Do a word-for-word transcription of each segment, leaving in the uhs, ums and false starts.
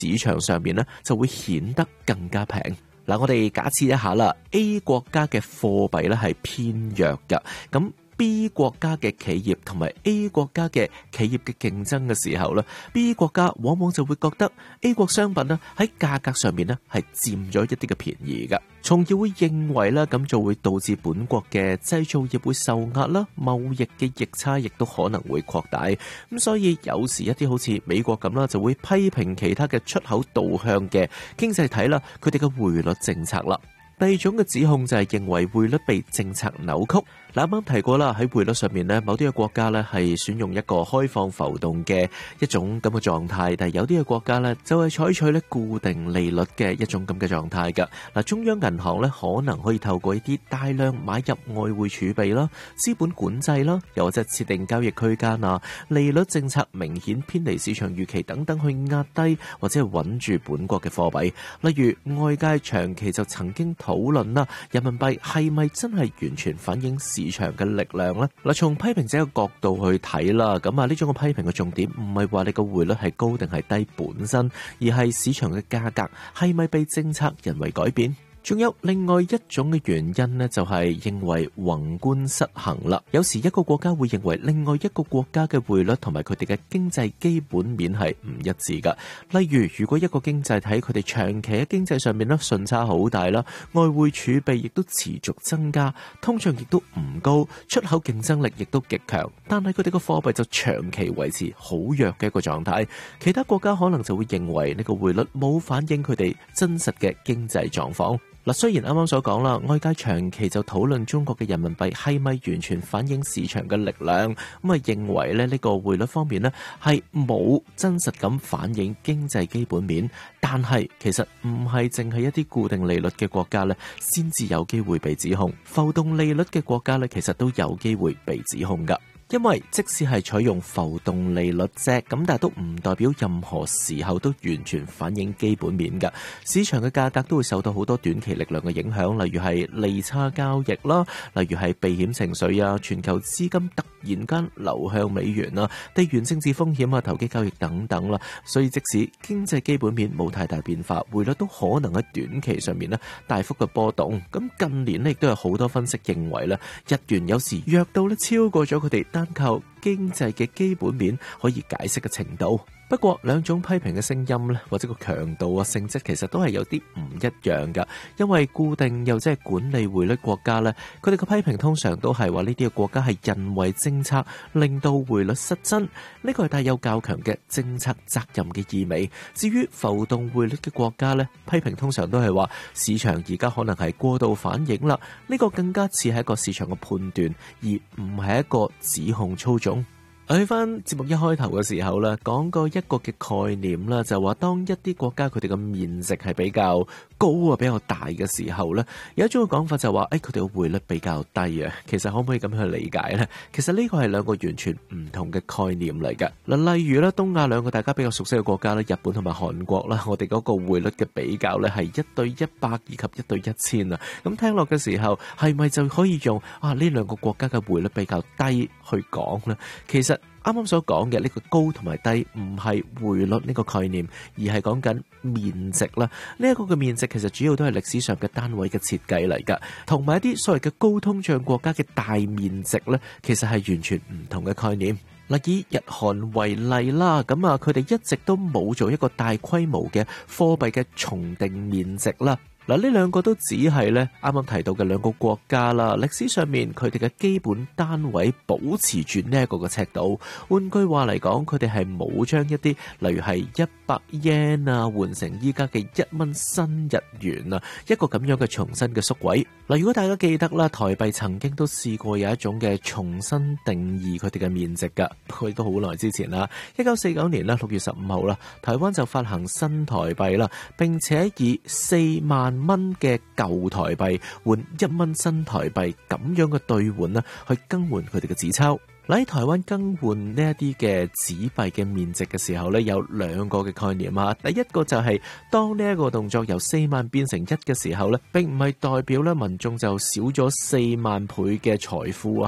市場上面咧就會顯得更加平。嗱，我哋假設一下啦 ，A 國家嘅貨幣咧係偏弱嘅，咁 B 國家嘅企業同埋 A 國家嘅企業嘅競爭嘅時候咧 ，B 國家往往就會覺得 A 國商品咧喺價格上面咧係佔咗一啲嘅便宜嘅，從而會認為咧咁就會導致本國嘅製造業會受壓啦，貿易嘅逆差亦都可能會擴大。咁所以有時一啲好似美國咁啦，就會批評其他嘅出口導向嘅經濟體啦，佢哋嘅匯率政策啦。第二種嘅指控就係認為匯率被政策扭曲。嗱，啱啱提過啦，喺匯率上面咧，某啲嘅國家咧係選用一個開放浮動嘅一種咁嘅狀態，但係有啲嘅國家咧就係採取咧固定利率嘅一種咁嘅狀態㗎。嗱，中央銀行咧可能可以透過一啲大量買入外匯儲備啦、資本管制啦，又或者設定交易區間啊、利率政策明顯偏離市場預期等等，去壓低或者係穩住本國嘅貨幣。例如外界長期就曾經討論啦，人民幣係咪真係完全反映市場嘅力量呢？嗱，從批評者嘅角度去睇啦，咁啊呢種嘅批評嘅重點唔係話你個匯率係高定係低本身，而係市場嘅價格係咪被政策人為改變。仲有另外一種嘅原因呢，就係認為宏觀失衡啦。有時一個國家會認為另外一個國家嘅匯率同埋佢哋嘅經濟基本面係唔一致噶。例如，如果一個經濟體佢哋長期喺經濟上面咧順差好大啦，外匯儲備亦都持續增加，通脹亦都唔高，出口競爭力亦都極強，但係佢哋個貨幣就長期維持好弱嘅一個狀態。其他國家可能就會認為呢個匯率冇反映佢哋真實嘅經濟狀況。嗱，雖然啱啱所講啦，外界長期就討論中國嘅人民幣係咪完全反映市場嘅力量，咁啊認為咧呢個匯率方面呢係冇真實咁反映經濟基本面，但係其實唔係淨係一啲固定利率嘅國家咧先至有機會被指控，浮動利率嘅國家咧其實都有機會被指控噶。因為即使係採用浮動利率啫，咁但係都唔代表任何時候都完全反映基本面㗎。市場嘅價格都會受到好多短期力量嘅影響，例如係利差交易啦，例如係避險情緒啊，全球資金突然間流向美元啊，地緣政治風險啊，投機交易等等啦。所以即使經濟基本面冇太大變化，匯率都可能喺短期上面咧大幅嘅波動。咁近年咧亦都有好多分析認為咧，日元有時弱到咧超過咗佢哋單靠經濟嘅基本面可以解釋嘅程度。不過兩種批評嘅聲音咧，或者個強度啊性質其實都係有啲唔一樣噶。因為固定又即係管理匯率國家咧，佢哋嘅批評通常都係話呢啲嘅國家係人為政策令到匯率失真，呢個係帶有較強嘅政策責任嘅意味。至於浮動匯率嘅國家咧，批評通常都係話市場而家可能係過度反應啦，呢個更加似係一個市場嘅判斷，而唔係一個指控操縱。去翻節目一開頭嘅時候咧，講過一個嘅概念啦，就話當一啲國家佢哋嘅面值係比較高啊，比較大嘅時候咧，有一種嘅講法就話，誒佢哋嘅匯率比較低啊。其實可唔可以咁樣去理解咧？其實呢個係兩個完全唔同嘅概念嚟㗎。嗱，例如咧，東亞兩個大家比較熟悉嘅國家咧，日本同埋韓國啦，我哋嗰個匯率嘅比較咧係一對一百以及一對一千啊。咁聽落嘅時候，係咪就可以用啊呢兩個國家嘅匯率比較低去講咧？其實啱啱所講嘅呢個高同埋低唔係匯率呢個概念，而係講緊面值啦。呢一個嘅面值其實主要都係歷史上嘅單位嘅設計嚟㗎，同埋一啲所謂嘅高通脹國家嘅大面值呢，其實係完全唔同嘅概念。嗱，以日韓為例啦，咁啊佢哋一直都冇做一個大規模嘅貨幣嘅重定面值啦。嗱，呢兩個都只係咧啱啱提到嘅兩個國家啦。歷史上面佢哋嘅基本單位保持住呢一個嘅尺度。換句話嚟講，佢哋係冇將一啲例如係一百 yen 啊換成依家嘅一蚊新日元啊，一個咁樣嘅重新嘅縮位。嗱，如果大家記得啦，台幣曾經都試過有一種嘅重新定義佢哋嘅面值㗎，佢都好耐之前啦。一九四九年啦六月十五號啦，台灣就發行新台幣啦，並且以四萬蚊嘅舊台幣換一蚊新台幣咁樣嘅兌換啦，去更換佢哋嘅紙鈔。喺台灣更換呢一啲嘅紙幣嘅面值嘅時候咧，有兩個嘅概念啊。第一個就係當呢一個動作由四萬變成一嘅時候咧，並唔係代表咧民眾就少咗四萬倍嘅財富啊吓。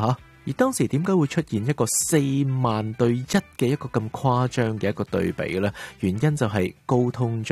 而當時點解會出現一個四萬對一嘅一個咁誇張嘅一個對比呢？原因就係高通脹。